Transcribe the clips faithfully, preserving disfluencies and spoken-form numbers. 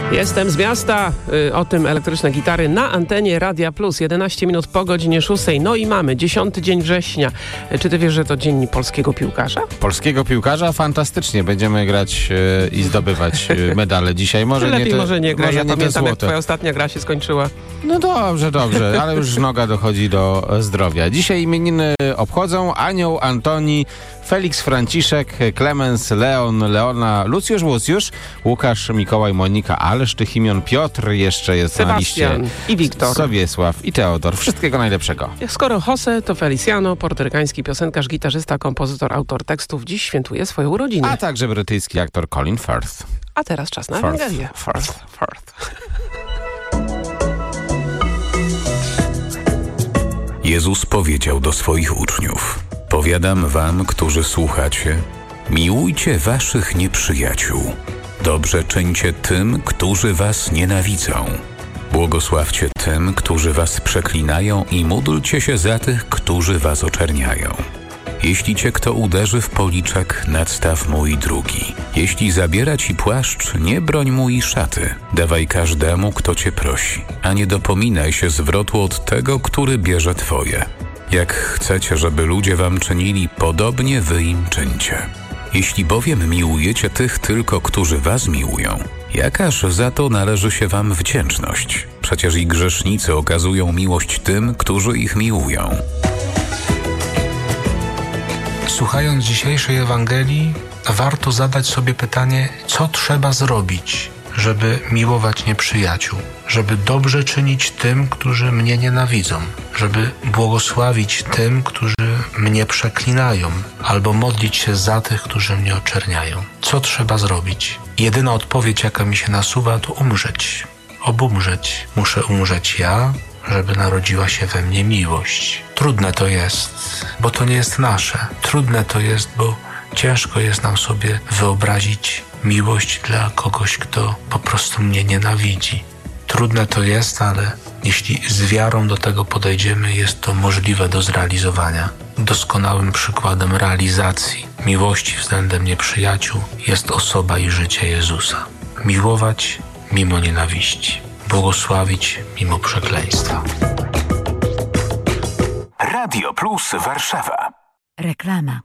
Jestem z miasta, o tym elektryczne gitary na antenie Radia Plus. jedenaście minut po godzinie szóstej. No i mamy dziesiąty dzień września. Czy ty wiesz, że to dzień polskiego piłkarza? Polskiego piłkarza? Fantastycznie. Będziemy grać e, i zdobywać e, medale dzisiaj. Może Lepiej nie te, może nie grać. Ja nie pamiętam, jak twoja ostatnia gra się skończyła. No dobrze, dobrze, ale już noga dochodzi do zdrowia. Dzisiaj imieniny obchodzą Anioł, Antoni, Felix, Franciszek, Klemens, Leon, Leona, Lucjusz, Łucjusz, Łukasz, Mikołaj, Monika, ależ tych imion. Piotr jeszcze jest Sebastian na liście. i Wiktor. Sobiesław i Teodor. Wszystkiego najlepszego. Skoro Jose, to Feliciano, portorykański piosenkarz, gitarzysta, kompozytor, autor tekstów. Dziś świętuje swoje urodziny. A także brytyjski aktor Colin Firth. A teraz czas na Firth, Ewangelię. Firth, Firth. Jezus powiedział do swoich uczniów: powiadam wam, którzy słuchacie, miłujcie waszych nieprzyjaciół. Dobrze czyńcie tym, którzy was nienawidzą. Błogosławcie tym, którzy was przeklinają i módlcie się za tych, którzy was oczerniają. Jeśli cię kto uderzy w policzek, nadstaw mu i drugi. Jeśli zabiera ci płaszcz, nie broń mu i szaty. Dawaj każdemu, kto cię prosi, a nie dopominaj się zwrotu od tego, który bierze twoje. Jak chcecie, żeby ludzie wam czynili, podobnie wy im czyńcie. Jeśli bowiem miłujecie tych tylko, którzy was miłują, jakaż za to należy się wam wdzięczność? Przecież i grzesznicy okazują miłość tym, którzy ich miłują. Słuchając dzisiejszej Ewangelii, warto zadać sobie pytanie, co trzeba zrobić, żeby miłować nieprzyjaciół, żeby dobrze czynić tym, którzy mnie nienawidzą, żeby błogosławić tym, którzy mnie przeklinają, albo modlić się za tych, którzy mnie oczerniają. Co trzeba zrobić? Jedyna odpowiedź, jaka mi się nasuwa, to umrzeć. Obumrzeć. Muszę umrzeć ja, żeby narodziła się we mnie miłość. Trudne to jest, bo to nie jest nasze. Trudne to jest, bo ciężko jest nam sobie wyobrazić miłość dla kogoś, kto po prostu mnie nienawidzi. Trudne to jest, ale jeśli z wiarą do tego podejdziemy, jest to możliwe do zrealizowania. Doskonałym przykładem realizacji miłości względem nieprzyjaciół jest osoba i życie Jezusa. Miłować mimo nienawiści. Błogosławić mimo przekleństwa. Radio Plus Warszawa. Reklama.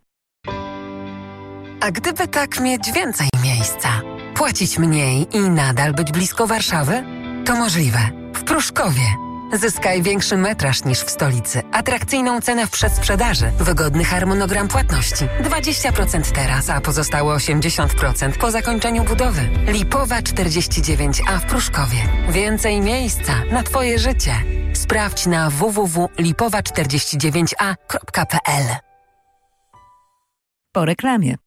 A gdyby tak mieć więcej miejsca, płacić mniej i nadal być blisko Warszawy? To możliwe. W Pruszkowie. Zyskaj większy metraż niż w stolicy, atrakcyjną cenę w przedsprzedaży, wygodny harmonogram płatności. dwadzieścia procent teraz, a pozostałe osiemdziesiąt procent po zakończeniu budowy. Lipowa czterdzieści dziewięć A w Pruszkowie. Więcej miejsca na Twoje życie. Sprawdź na w w w kropka lipowa czterdzieści dziewięć a kropka p l. Po reklamie.